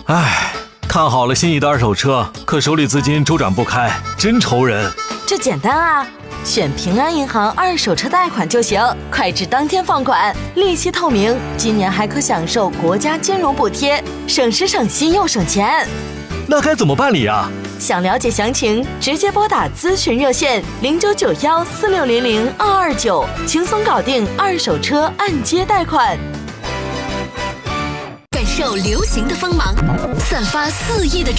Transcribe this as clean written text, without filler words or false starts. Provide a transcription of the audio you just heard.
唉，看好了心仪的二手车，可手里资金周转不开，真愁人。 这简单啊，选平安银行二手车贷款就行，快至当天放款，利息透明，今年还可享受国家金融补贴，省时省心又省钱。 那该怎么办理啊？ 想了解详情，直接拨打咨询热线099146002229，轻松搞定二手车按揭贷款。 感受流行的锋芒，散发肆意的